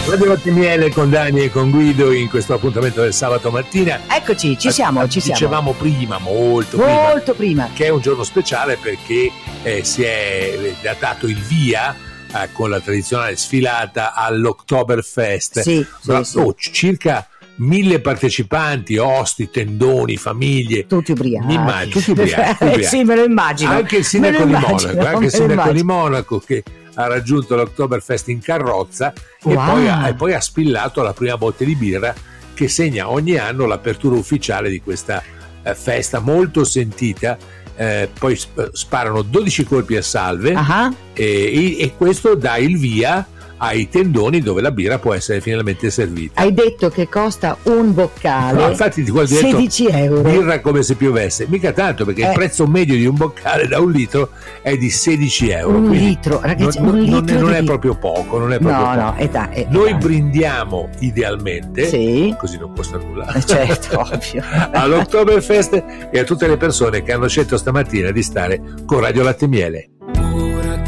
Radio Latte e Miele con Dani e con Guido in questo appuntamento del sabato mattina. Eccoci, ci siamo. Dicevamo prima, molto prima, che è un giorno speciale perché si è dato il via con la tradizionale sfilata all'Oktoberfest. Sì. Circa 1000 partecipanti, osti, tendoni, famiglie. Tutti ubriachi. Tutti ubriachi. Sì, me lo immagino. Anche il sindaco di Monaco che ha raggiunto l'Oktoberfest in carrozza e poi ha spillato la prima botte di birra che segna ogni anno l'apertura ufficiale di questa festa molto sentita. Poi sparano 12 colpi a salve e questo dà il via ai tendoni dove la birra può essere finalmente servita. Hai detto che costa un boccale, no, infatti di quel 16 euro. Birra come se piovesse, mica tanto, perché il prezzo medio di un boccale da 1 litro è di 16 euro. Un litro, ragazzi, non è proprio poco, non è proprio poco. No, Noi brindiamo idealmente, così non costa nulla, certo, ovvio, all'Oktoberfest e a tutte le persone che hanno scelto stamattina di stare con Radio Latte e Miele.